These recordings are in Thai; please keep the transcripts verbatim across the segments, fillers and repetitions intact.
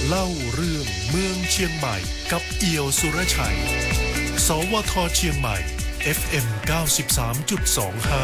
เล่าเรื่องเมืองเชียงใหม่กับเอี่ยวสุรชัยสวทเชียงใหม่ เอฟ เอ็ม เก้าสิบสามจุดสองห้า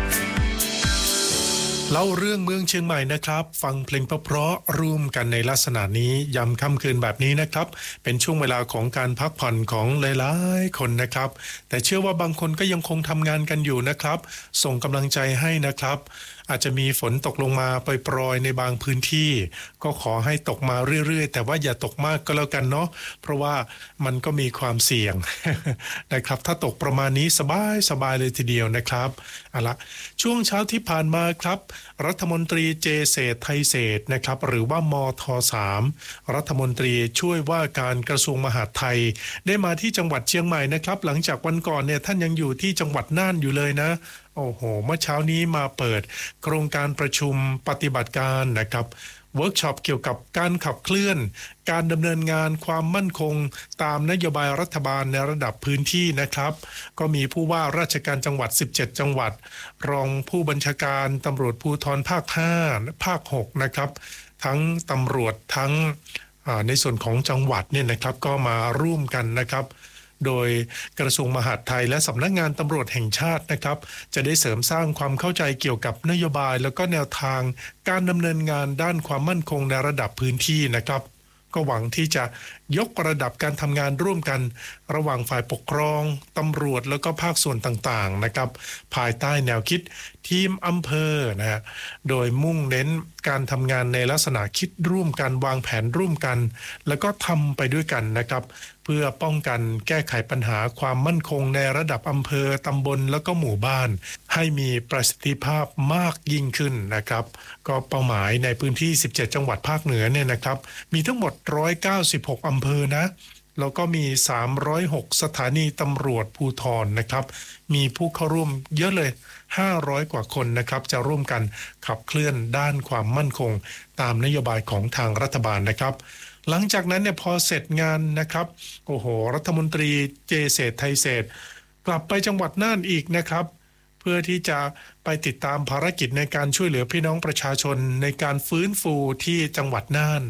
เล่าเรื่องเมืองเชียงใหม่นะครับฟังเพลงเพราะๆร่วมกันในลักษณะนี้ยามค่ำคืนแบบนี้นะครับเป็นช่วงเวลาของการพักผ่อนของหลายๆคนนะครับแต่เชื่อว่าบางคนก็ยังคงทำงานกันอยู่นะครับส่งกำลังใจให้นะครับอาจจะมีฝนตกลงมาปล่อยๆในบางพื้นที่ก็ขอให้ตกมาเรื่อยๆแต่ว่าอย่าตกมากก็แล้วกันเนาะเพราะว่ามันก็มีความเสี่ยง นะครับถ้าตกประมาณนี้สบายๆเลยทีเดียวนะครับเอาละช่วงเช้าที่ผ่านมาครับรัฐมนตรีเจเศรษฐ์ไทยเศรษฐ์นะครับหรือว่ามทสามรัฐมนตรีช่วยว่าการกระทรวงมหาดไทยได้มาที่จังหวัดเชียงใหม่นะครับหลังจากวันก่อนเนี่ยท่านยังอยู่ที่จังหวัดน่านอยู่เลยนะโอ้โหเมื่อเช้านี้มาเปิดโครงการประชุมปฏิบัติการนะครับเวิร์กช็อปเกี่ยวกับการขับเคลื่อนการดำเนินงานความมั่นคงตามนโยบายรัฐบาลในระดับพื้นที่นะครับก็มีผู้ว่าราชการจังหวัดสิบเจ็ดจังหวัดรองผู้บัญชาการตำรวจภูธรภาคห้าภาคหกนะครับทั้งตำรวจทั้งในส่วนของจังหวัดเนี่ยนะครับก็มาร่วมกันนะครับโดยกระทรวงมหาดไทยและสำนักงานตำรวจแห่งชาตินะครับจะได้เสริมสร้างความเข้าใจเกี่ยวกับนโยบายแล้วก็แนวทางการดำเนินงานด้านความมั่นคงในระดับพื้นที่นะครับก็หวังที่จะยกระดับการทำงานร่วมกันระหว่างฝ่ายปกครองตำรวจแล้วก็ภาคส่วนต่างๆนะครับภายใต้แนวคิดทีมอำเภอนะฮะโดยมุ่งเน้นการทำงานในลักษณะคิดร่วมกันวางแผนร่วมกันแล้วก็ทำไปด้วยกันนะครับเพื่อป้องกันแก้ไขปัญหาความมั่นคงในระดับอำเภอตำบลแล้วก็หมู่บ้านให้มีประสิทธิภาพมากยิ่งขึ้นนะครับก็เป้าหมายในพื้นที่สิบเจ็ดจังหวัดภาคเหนือเนี่ยนะครับมีทั้งหมดหนึ่งร้อยเก้าสิบหกอำเภอนะแล้วก็มีสามร้อยหกสถานีตำรวจภูธรนะครับมีผู้เข้าร่วมเยอะเลยห้าร้อยกว่าคนนะครับจะร่วมกันขับเคลื่อนด้านความมั่นคงตามนโยบายของทางรัฐบาลนะครับหลังจากนั้นเนี่ยพอเสร็จงานนะครับโอ้โหรัฐมนตรีเจเศรษฐ์ไทยเศรษฐ์กลับไปจังหวัดน่านอีกนะครับเพื่อที่จะไปติดตามภารกิจในการช่วยเหลือพี่น้องประชาชนในการฟื้นฟูที่จังหวัดน่าน